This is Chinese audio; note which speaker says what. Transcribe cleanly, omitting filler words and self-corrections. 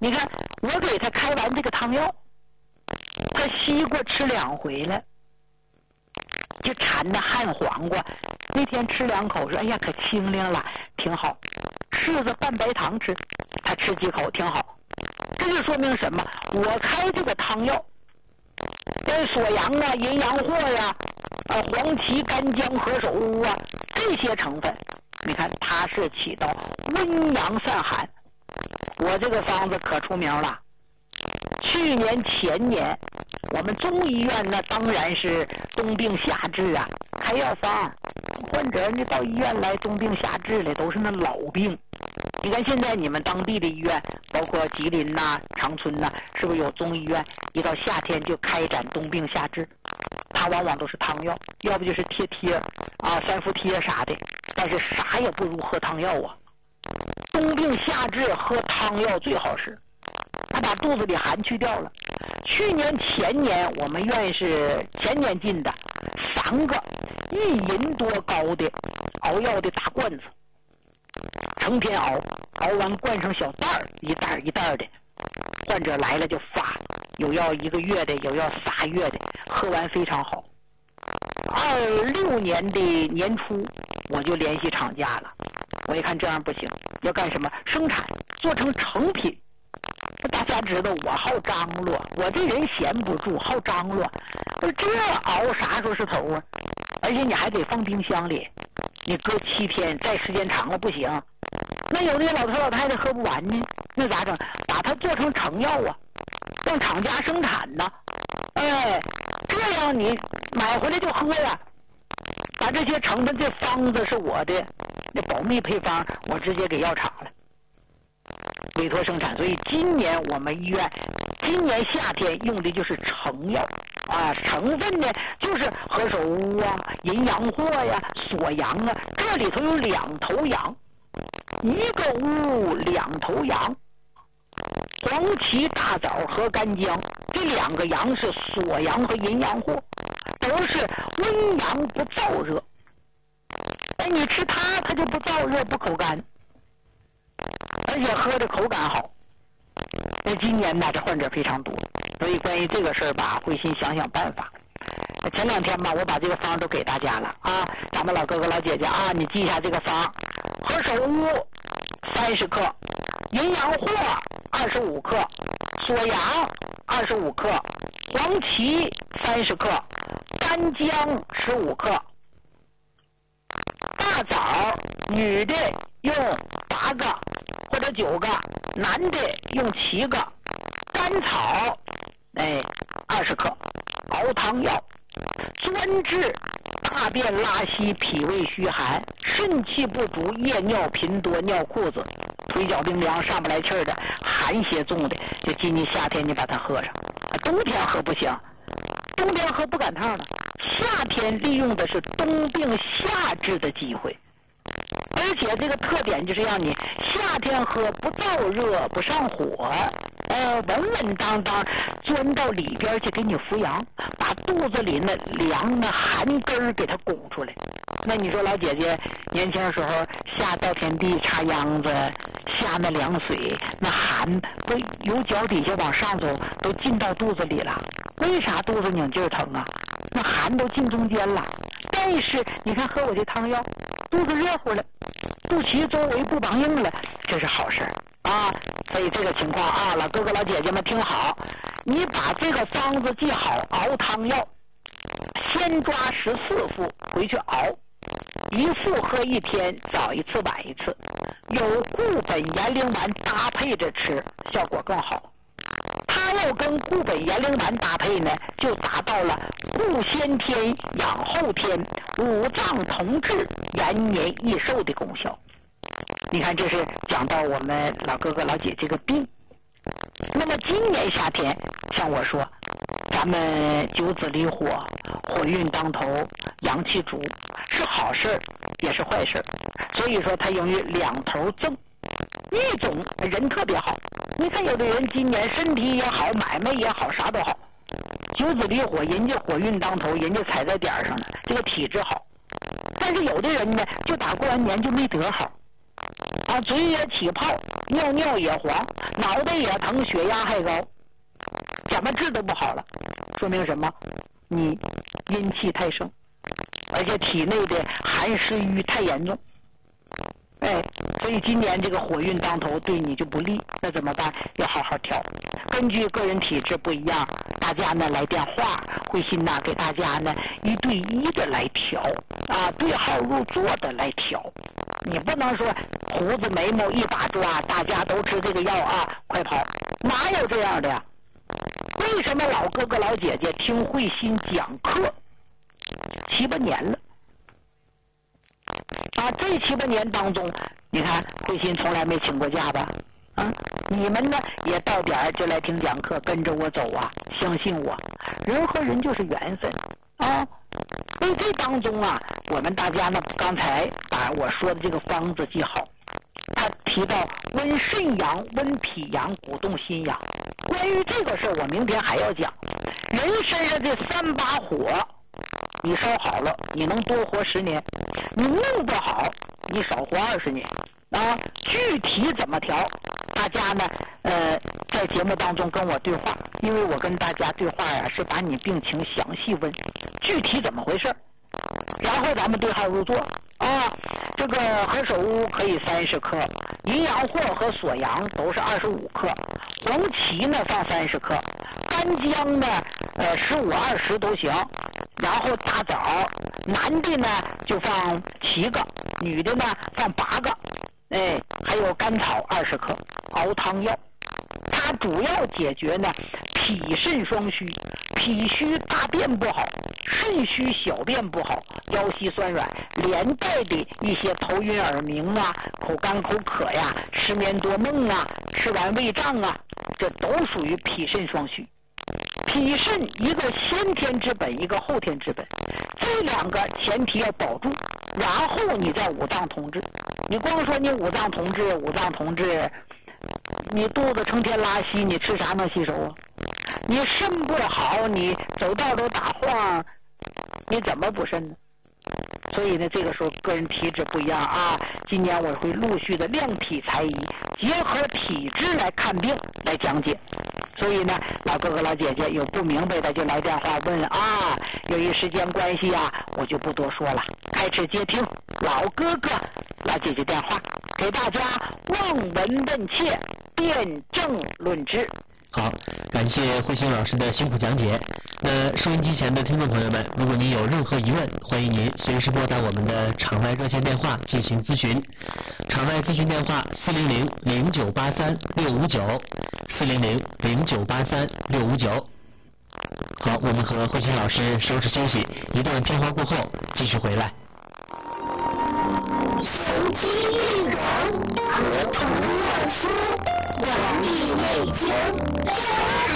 Speaker 1: 你看我给他开完这个汤药，他西瓜吃2回了，就馋的旱黄瓜，那天吃2口说哎呀可清凉了，挺好。柿子拌白糖吃，他吃几口挺好。这就说明什么？我开这个汤药，跟锁阳啊、阴阳货呀、黄芪、干姜、何首乌啊这些成分，你看它是起到温阳散寒。我这个方子可出名了。去年前年，我们中医院那当然是冬病夏治啊，开药方，患者你到医院来冬病夏治的都是那老病。你看现在你们当地的医院，包括吉林呐、长春呐，是不是有中医院？一到夏天就开展冬病夏治，它往往都是汤药，要不就是贴啊、三伏贴啥的，但是啥也不如喝汤药啊。冬病夏治喝汤药最好使，它把肚子里寒去掉了。去年前年我们院是前年进的3个1银多高的熬药的大罐子，成天熬完灌上小袋儿，一袋一袋的，患者来了就发，有要1个月的，有要3月的，喝完非常好。26年的年初我就联系厂家了，我一看这样不行，要干什么？生产做成成品。大家知道我好张罗，我这人闲不住，好张罗。这熬啥时候是头啊？而且你还得放冰箱里，你搁7天，再时间长了不行。那有的老头老太太喝不完呢，那咋整？把它做成成药啊，让厂家生产呢。哎，这样你买回来就喝呀。把这些成分，这方子是我的，那保密配方我直接给药厂了。委托生产，所以今年我们医院今年夏天用的就是成药啊，成分呢就是何首乌啊、阴阳货呀、锁阳啊，这里头有2头阳，1个乌2头阳，黄芪、大枣和干姜，这2个阳是锁阳和阴阳货，都是温阳不燥热。哎，你吃它就不燥热不口干，而且喝的口感好。那今年呢，这患者非常多，所以关于这个事儿吧，慧心想想办法。前2天吧，我把这个方都给大家了啊，咱们老哥哥老姐姐啊，你记一下这个方：何首乌30克，阴阳货25克，锁阳25克，黄芪30克，干姜15克。大枣女的用8个或者9个，男的用7个。甘草20克，熬汤药，专治大便拉稀、脾胃虚寒、肾气不足、夜尿频多、尿裤子、腿脚冰凉、上不来气儿的、寒邪重的，就今年夏天你把它喝上。冬天喝不行，冬天喝不赶趟了。夏天利用的是冬病夏治的机会，而且这个特点就是让你夏天喝不燥热不上火，稳稳当当钻到里边去给你扶阳，把肚子里那凉的寒根儿给它拱出来。那你说老姐姐年轻时候下稻田地插秧子，下那凉水，那寒都由脚底下往上走，都进到肚子里了。为啥肚子拧劲儿疼啊？那寒都进中间了。但是你看喝我这汤药，肚子热乎了，肚脐周围不绑硬了，这是好事啊。所以这个情况啊，老哥哥老姐姐们听好，你把这个方子记好，熬汤药，先抓14副回去熬，1副喝1天，早1次晚1次，有固本延龄丸搭配着吃，效果更好。它要跟固本延龄丸搭配呢，就达到了固先天、养后天、五脏同治、延年益寿的功效。你看，这是讲到我们老哥哥老姐这个病。那么今年夏天，像我说，咱们九子离火，火运当头，阳气足，是好事也是坏事，所以说它由于2头正。一种人特别好，你看有的人今年身体也好，买卖也好，啥都好，九子离火，人家火运当头，人家踩在点上了，这个体质好。但是有的人呢，就打过完年就没得好， 啊，嘴也起泡，尿也黄，脑袋也疼，血压还高，怎么治都不好了。说明什么？你阴气太盛，而且体内的寒湿瘀太严重。所以今年这个火运当头，对你就不利。那怎么办？要好好调。根据个人体质不一样，大家呢来电话，慧心呢给大家呢1对1的来调啊，对号入座的来调。你不能说胡子眉毛一把抓，大家都吃这个药啊，快跑！哪有这样的呀？为什么老哥哥老姐姐听慧心讲课7、8年了？啊，这7、8年当中，你看慧心从来没请过假吧？啊，你们呢也到点就来听讲课，跟着我走啊，相信我，人和人就是缘分啊。所以这当中啊，我们大家呢，刚才把我说的这个方子记好。他提到温肾阳、温脾阳、鼓动心阳。关于这个事儿，我明天还要讲。人身上这3把火，你烧好了，你能多活10年；你弄不好，你少活20年啊。具体怎么调，大家呢在节目当中跟我对话，因为我跟大家对话呀，是把你病情详细问，具体怎么回事，然后咱们对号入座啊。这个何首乌可以30克，淫羊藿和锁阳都是25克，黄芪呢放30克，干姜呢15、20都行。然后大枣，男的呢就放7个，女的呢放8个，还有甘草20克，熬汤药。它主要解决呢脾肾双虚，脾虚大便不好，肾虚小便不好，腰膝酸软，连带的一些头晕耳鸣啊，口干口渴呀，失眠多梦啊，吃完胃胀啊，这都属于脾肾双虚。脾肾一个先天之本，一个后天之本，这2个前提要保住，然后你再五脏同治。你光说你五脏同治，你肚子成天拉稀，你吃啥能吸收啊？你肾不好，你走道都打晃，你怎么补肾呢？所以呢，这个时候个人体质不一样啊。今年我会陆续的量体裁衣，结合体质来看病来讲解。所以呢，老哥哥老姐姐有不明白的就来电话问啊。由于时间关系啊，我就不多说了，开始接听老哥哥老姐姐电话，给大家望闻问切，辩证论治。
Speaker 2: 好，感谢慧心老师的辛苦讲解。那收音机前的听众朋友们，如果您有任何疑问，欢迎您随时拨打我们的场外热线电话进行咨询。场外咨询电话400-0983-659，400-0983-659。好，我们和慧心老师收拾休息，一段片花过后继续回来。
Speaker 3: 手机育人，儿童乐书，文艺卫经。